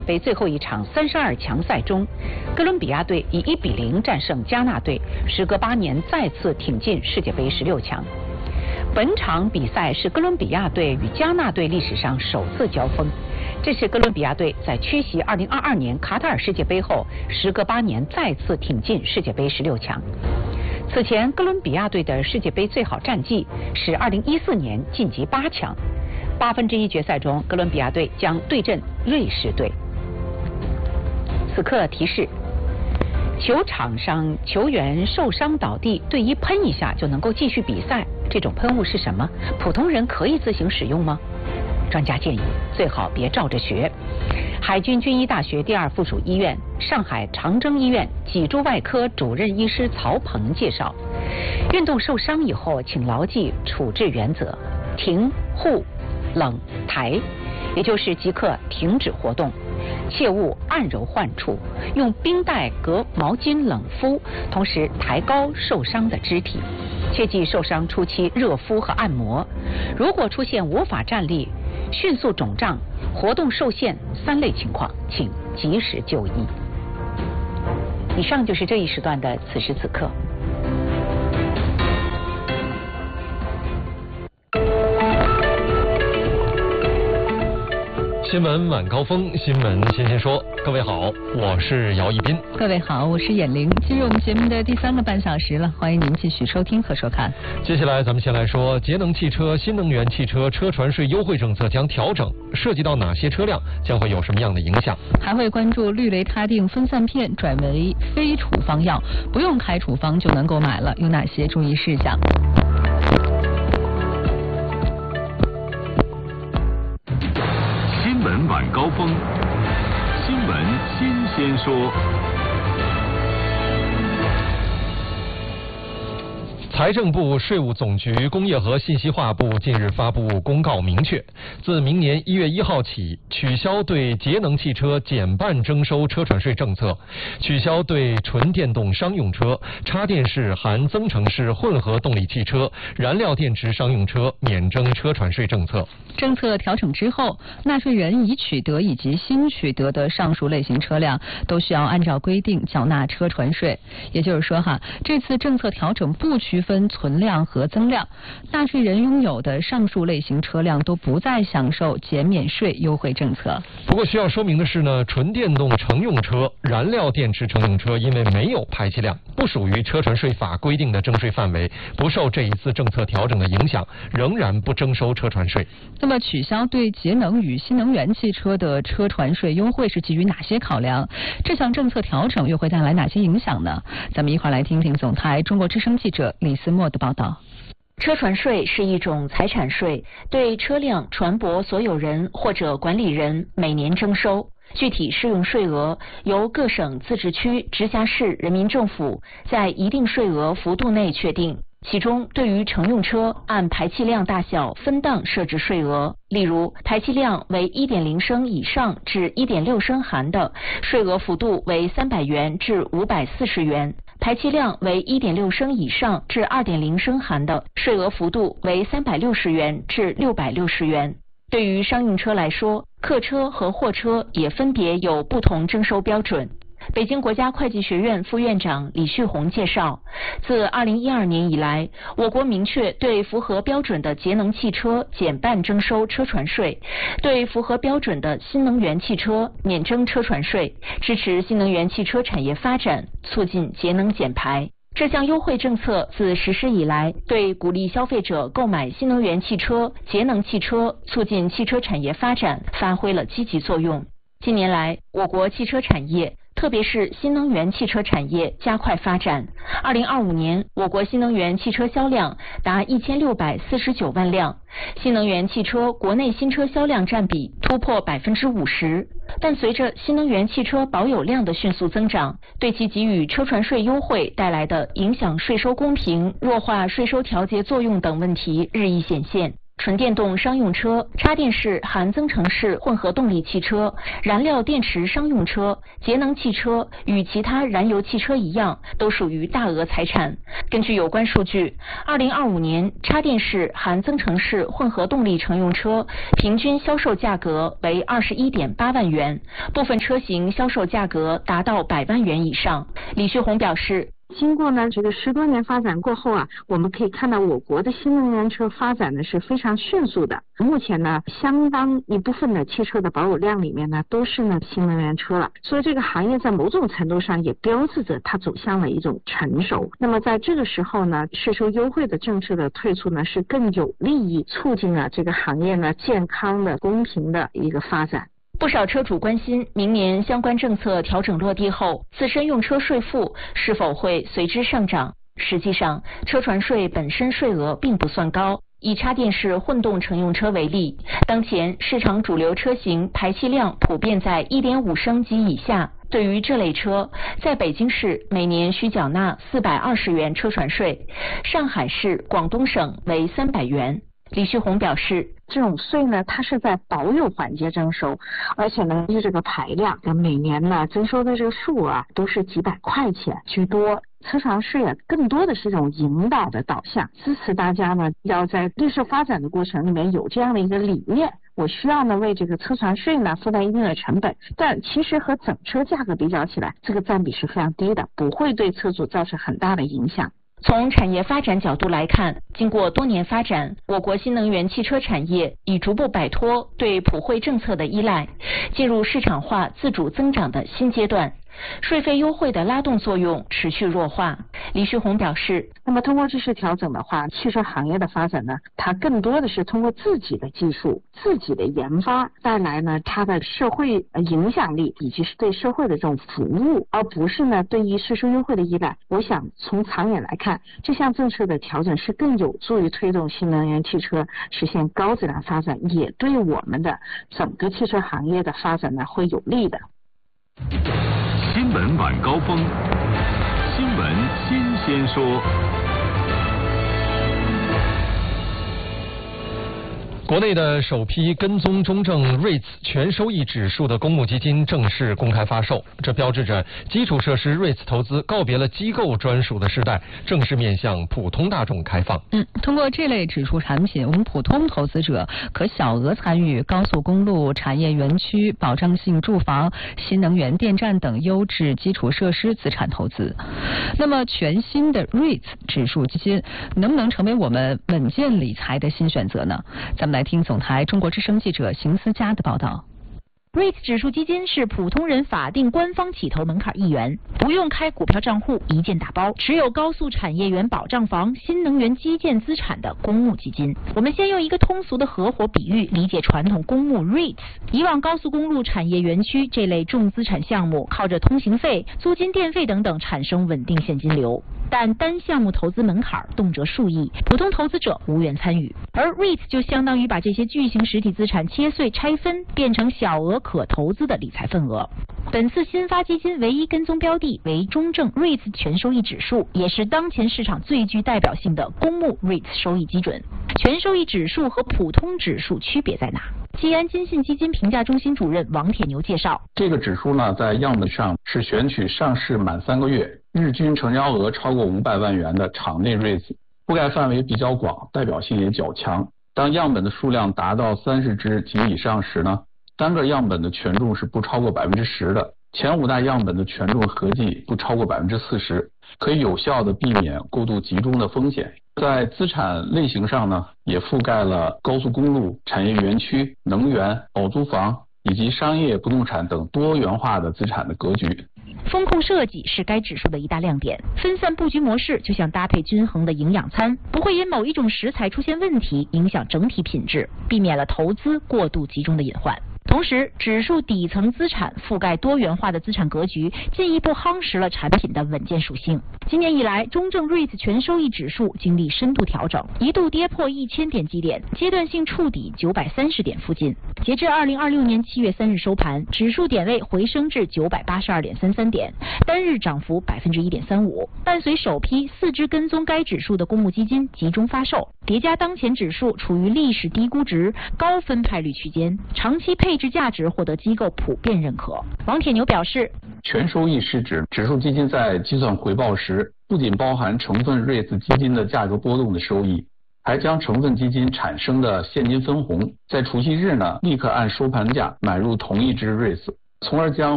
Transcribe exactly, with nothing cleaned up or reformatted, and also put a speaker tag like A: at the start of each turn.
A: 杯最后一场三十二强赛中，哥伦比亚队以一比零战胜加纳队，时隔八年再次挺进世界杯十六强。本场比赛是哥伦比亚队与加纳队历史上首次交锋，这是哥伦比亚队在缺席二零二二年卡塔尔世界杯后，时隔八年再次挺进世界杯十六强。此前，哥伦比亚队的世界杯最好战绩是二零一四年晋级八强。八分之一决赛中，哥伦比亚队将对阵瑞士队。此刻提示：球场上球员受伤倒地，队医喷一下就能够继续比赛。这种喷雾是什么？普通人可以自行使用吗？专家建议最好别照着学。海军军医大学第二附属医院、上海长征医院脊柱外科主任医师曹鹏介绍，运动受伤以后，请牢记处置原则：停、护、冷、抬，也就是即刻停止活动。切勿按揉患处，用冰袋隔毛巾冷敷，同时抬高受伤的肢体。切忌受伤初期热敷和按摩。如果出现无法站立、迅速肿胀、活动受限三类情况，请及时就医。以上就是这一时段的此时此刻。
B: 新闻晚高峰，新闻先先说。各位好，我是姚一斌。
C: 各位好，我是闫玲。进入我们节目的第三个半小时了，欢迎您继续收听和收看。
B: 接下来咱们先来说，节能汽车、新能源汽车车船税优惠政策将调整，涉及到哪些车辆，将会有什么样的影响？
C: 还会关注氯雷他定分散片转为非处方药，不用开处方就能购买了，有哪些注意事项？
D: 新闻晚高峰，新闻新鲜说。
B: 财政部、税务总局、工业和信息化部近日发布公告，明确，自明年一月一号起，取消对节能汽车减半征收车船税政策，取消对纯电动商用车、插电式含增程式混合动力汽车、燃料电池商用车免征车船税政策。
C: 政策调整之后，纳税人已取得以及新取得的上述类型车辆都需要按照规定缴纳车船税。也就是说哈，这次政策调整不区分存量和增量，纳税人拥有的上述类型车辆都不再享受减免税优惠政策。
B: 不过需要说明的是呢，纯电动乘用车、燃料电池乘用车因为没有排气量，不属于车船税法规定的征税范围，不受这一次政策调整的影响，仍然不征收车船税。
C: 那么取消对节能与新能源汽车的车船税优惠是基于哪些考量？这项政策调整又会带来哪些影响呢？咱们一块来听听总台中国之声记者李思墨的报道。
E: 车船税是一种财产税，对车辆、船舶所有人或者管理人每年征收。具体适用税额由各省、自治区、直辖市人民政府在一定税额幅度内确定。其中，对于乘用车按排气量大小分档设置税额，例如排气量为 一点零 升以上至 一点六 升含的，税额幅度为三百元至五百四十元；排气量为 一点六 升以上至 二点零 升含的，税额幅度为三百六十元至六百六十元。对于商用车来说，客车和货车也分别有不同征收标准。北京国家会计学院副院长李旭红介绍，自二零一二年以来，我国明确对符合标准的节能汽车减半征收车船税，对符合标准的新能源汽车免征车船税，支持新能源汽车产业发展，促进节能减排。这项优惠政策自实施以来，对鼓励消费者购买新能源汽车、节能汽车，促进汽车产业发展发挥了积极作用。近年来，我国汽车产业特别是新能源汽车产业加快发展。二零二五年，我国新能源汽车销量达一千六百四十九万辆，新能源汽车国内新车销量占比突破百分之五十。但随着新能源汽车保有量的迅速增长，对其给予车船税优惠带来的影响税收公平、弱化税收调节作用等问题日益显现。 纯电动商用车、插电式含增程式混合动力汽车、燃料电池商用车、节能汽车与其他燃油汽车一样，都属于大额财产。根据有关数据，二零二五年插电式含增程式混合动力乘用车平均销售价格为二十一点八万元，部分车型销售价格达到百万元以上。李旭红表示，
F: 经过呢这个十多年发展过后啊，我们可以看到我国的新能源车发展呢是非常迅速的。目前呢，相当一部分的汽车的保有量里面呢都是呢新能源车了，所以这个行业在某种程度上也标志着它走向了一种成熟。那么在这个时候呢，税收优惠的政策的推出呢，是更有利于促进了这个行业呢健康的、公平的一个发展。
E: 不少车主关心，明年相关政策调整落地后，自身用车税负是否会随之上涨。实际上，车船税本身税额并不算高。以插电式混动乘用车为例，当前市场主流车型排气量普遍在 一点五升及以下。对于这类车，在北京市每年需缴纳四百二十元车船税，上海市、广东省为三百元。李旭红表示，
F: 这种税呢，它是在保有环节征收，而且呢，依这个排量，每年呢征收的这个数额啊，都是几百块钱居多。车船税啊，更多的是一种引导的导向，支持大家呢要在绿色发展的过程里面有这样的一个理念。我需要呢为这个车船税呢负担一定的成本，但其实和整车价格比较起来，这个占比是非常低的，不会对车主造成很大的影响。
E: 从产业发展角度来看，经过多年发展，我国新能源汽车产业已逐步摆脱对普惠政策的依赖，进入市场化自主增长的新阶段。税费优惠的拉动作用持续弱化。李旭红表示，
F: 那么通过这次调整的话，汽车行业的发展呢，它更多的是通过自己的技术、自己的研发带来呢它的社会影响力以及是对社会的这种服务，而不是呢对于税收优惠的依赖。我想从长远来看，这项政策的调整是更有助于推动新能源汽车实现高质量发展，也对我们的整个汽车行业的发展呢会有利的。
D: 新闻晚高峰，新闻新鲜说。
B: 国内的首批跟踪中证 R E I T S 全收益指数的公募基金正式公开发售，这标志着基础设施 R E I T S 投资告别了机构专属的时代，正式面向普通大众开放。
C: 嗯，通过这类指数产品，我们普通投资者可小额参与高速公路、产业园区、保障性住房、新能源电站等优质基础设施资产投资。那么，全新的 R E I T S 指数基金能不能成为我们稳健理财的新选择呢？咱们来听总台中国之声记者邢思佳的报道。
G: R E I T S 指数基金是普通人法定官方起投门槛一元，不用开股票账户，一键打包，持有高速产业园保障房、新能源基建资产的公募基金。我们先用一个通俗的合伙比喻理解传统公募 R E I T S。以往高速公路、产业园区这类重资产项目，靠着通行费、租金、电费等等产生稳定现金流，但单项目投资门槛动辄数亿，普通投资者无缘参与。而 R E I T S 就相当于把这些巨型实体资产切碎拆分，变成小额可投资的理财份额。本次新发基金唯一跟踪标的为中证 R E I T S 全收益指数，也是当前市场最具代表性的公募 R E I T S 收益基准。全收益指数和普通指数区别在哪？基安金信基金评价中心主任王铁牛介绍，
H: 这个指数呢，在样本上是选取上市满三个月、日均成交额超过五百万元的场内 R E I T S， 覆盖范围比较广，代表性也较强。当样本的数量达到三十只及以上时呢，单个样本的权重是不超过百分之十的，前五大样本的权重合计不超过百分之四十，可以有效的避免过度集中的风险。在资产类型上呢，也覆盖了高速公路、产业园区、能源、保租房以及商业不动产等多元化的资产的格局。
G: 风控设计是该指数的一大亮点，分散布局模式就像搭配均衡的营养餐，不会因某一种食材出现问题影响整体品质，避免了投资过度集中的隐患。 同时，指数底层资产覆盖多元化的资产格局，进一步夯实了产品的稳健属性。今年以来，中证 REITs 全收益指数经历深度调整，一度跌破一千点基点，阶段性触底九百三十点附近。截至二零二六年七月三日收盘，指数点位回升至九百八十二点三三点，单日涨幅百分之一点三五。伴随首批四只跟踪该指数的公募基金集中发售，叠加当前指数处于历史低估值、高分派率区间，长期配置价值获得机构普遍认可。王铁牛表示，
H: 全收益是指指数基金在计算回报时，不仅包含成分 REITs 基金的价格波动的收益，还将成分基金产生的现金分红，在除息日呢，立刻按收盘价买入同一只 REITs，从而将